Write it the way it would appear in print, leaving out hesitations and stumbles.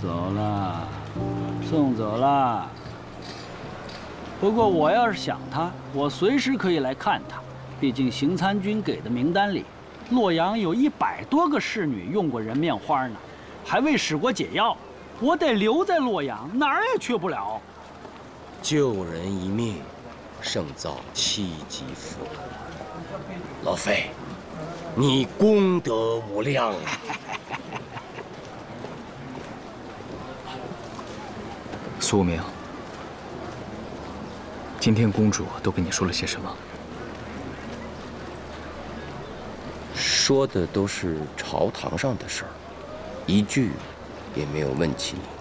走了，送走了。不过我要是想他，我随时可以来看他。毕竟行参军给的名单里，洛阳有100多个侍女用过人面花呢，还未使过解药。我得留在洛阳，哪儿也去不了。 救人一命，胜造7级福。老费，你功德无量啊！ 苏无名，今天公主都跟你说了些什么？ 说的都是朝堂上的事儿，一句也没有问起你。